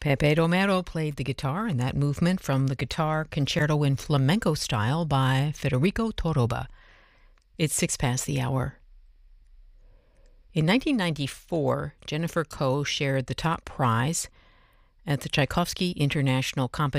Pepe Romero played the guitar in that movement from the Guitar Concerto in Flamenco Style by Federico Toroba. It's 6 past the hour. In 1994, Jennifer Koh shared the top prize at the Tchaikovsky International Competition